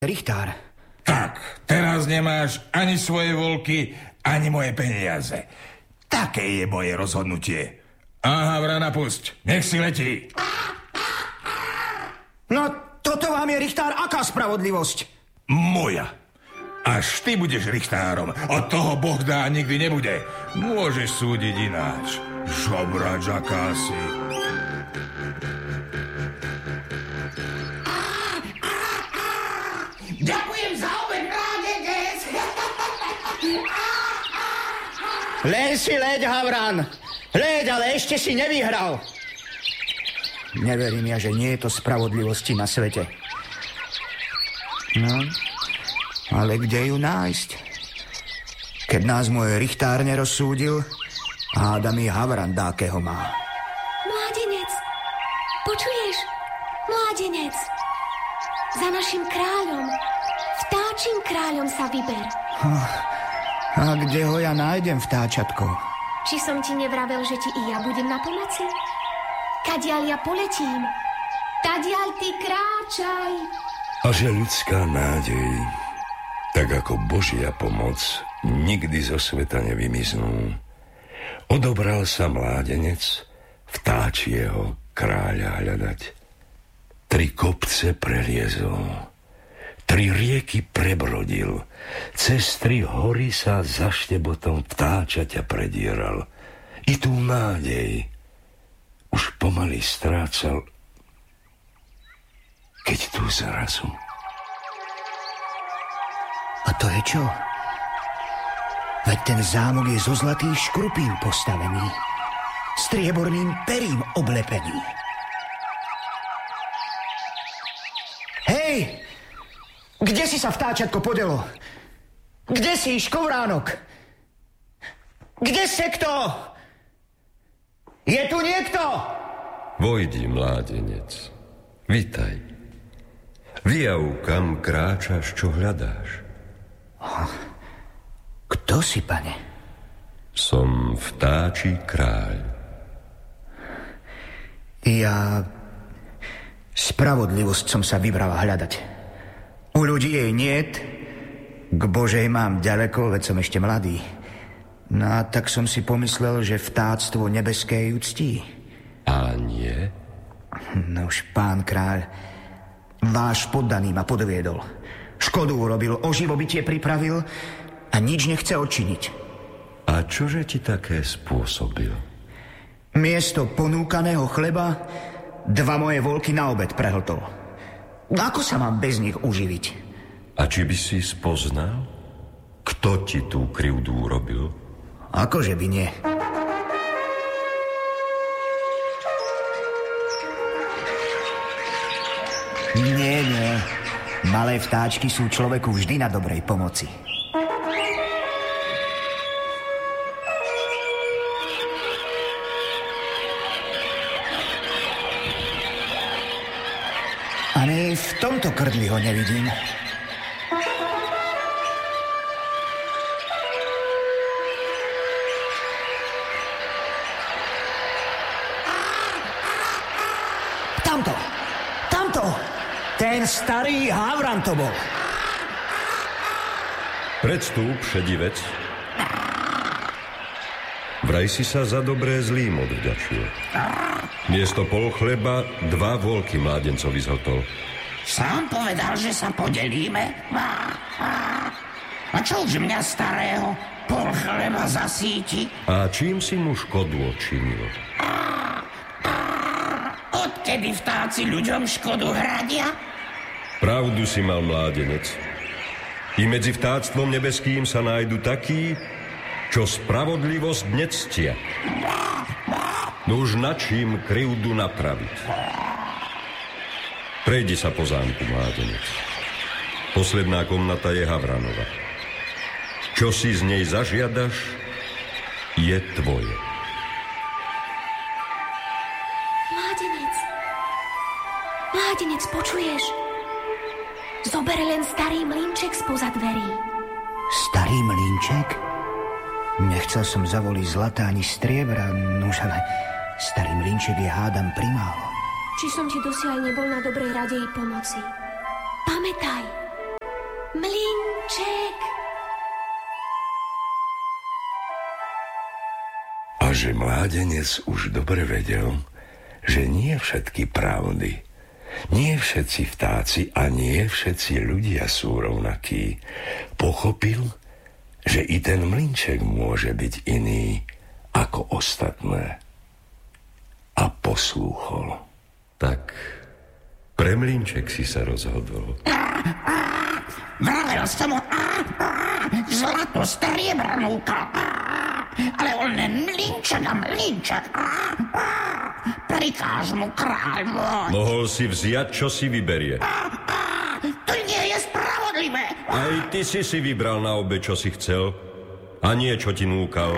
Richtár. Tak, teraz nemáš ani svoje voľky, ani moje peniaze. Také je moje rozhodnutie. Aha, vrana, pusť. Nech si letí. No, toto vám je, Richtár, aká spravodlivosť? Moja. Až ty budeš richtárom. Od toho Boh dá nikdy nebude. Môžeš súdiť ináč. Žobrač akási. Ďakujem za obed, mládenec. Len si leď, Havran. Leď, ale ešte si nevyhral. Neverím ja, že nie je to spravodlivosti na svete. No, ale kde ju nájsť? Keď nás môj Richtár nerozsúdil, hádam i Havran dákeho má. Mládenec, počuješ? Mládenec, za našim kráľom, vtáčim kráľom sa vyber. A kde ho ja nájdem, vtáčatko? Či som ti nevravel, že ti i ja budem na pomoci? Kadiaľ ja poletím, tadiaľ ty kráčaj. A že ľudská nádej, tak ako Božia pomoc, nikdy zo sveta nevymiznú. Odobral sa mládenec vtáčieho kráľa hľadať. 3 kopce preliezol, 3 rieky prebrodil, cez 3 hory sa za štebotom vtáčaťa predieral. I tú nádej už pomaly strácal, keď tu zrazu. A to je čo? Veď ten zámok je zo zlatých škrupín postavený, strieborným perím oblepený. Hej! Kde si sa, vtáčatko, podelo? Kde si, škovránok? Kde si kto? Je tu niekto? Vojdi, mládenec, vitaj. Vyjav, kam kráčaš, čo hľadáš. Kto si, pane? Som vtáčí kráľ. Ja spravodlivosť som sa vybral hľadať. U ľudí jej niet, k Božej mám ďaleko, veď som ešte mladý. No a tak som si pomyslel, že vtáctvo nebeské ju ctí. A nie? Nož, pán kráľ, váš poddaný ma podviedol. Škodu urobil, o živobytie pripravil a nič nechce odčiniť. A čože ti také spôsobil? Miesto ponúkaného chleba 2 moje voľky na obed prehltol. Ako sa mám bez nich uživiť? A či by si spoznal, kto ti tú krivdu urobil? Akože by nie? Nie. Malé vtáčky sú človeku vždy na dobrej pomoci. Ani v tomto krdli ho nevidím. Tamto! Ten starý Havran to bol. Predstúp, šedivec. Vraj si sa za dobré zlým odvďačil. Miesto pol chleba 2 voľky mládencovi zhotol. Sám povedal, že sa podelíme. A čo už mňa starého pol chleba zasíti? A čím si mu škodu odčinil? Odkedy vtáci ľuďom škodu hradia? Pravdu si mal, mládenec. I medzi vtáctvom nebeským sa nájdu takí, čo spravodlivosť nectia. No už na čím krivdu napraviť? Prejdi sa po zámku, mládenec. Posledná komnata je Havranova. Čo si z nej zažiadaš, je tvoje. Mládenec, počuješ? Zober len starý mlynček spoza dverí. Starý mlynček? Nechcel som zavoliť zlata ani striebra, nož ale starý mlynček je hádam primálo. Či som ti dosiaľ nebol na dobrej rade i pomoci? Pamätaj, Mlynček. A že mládenec už dobre vedel, že nie všetky pravdy, nie všetci vtáci a nie všetci ľudia sú rovnakí, pochopil, že i ten mlynček môže byť iný ako ostatné. A poslúchol. Tak pre mlynček si sa rozhodol. Vravel som mu zlatú striebrnú, ale on len mlynček a mlynček. Prikáž mu, kráľ môj. Mohol si vziať, čo si vyberie. To nie je spravodlivé. Aj ty si vybral na obe, čo si chcel, a nie, čo ti núkal.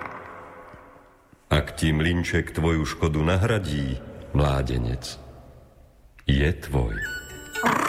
Ak ti mlynček tvoju škodu nahradí, mládenec, je tvoj.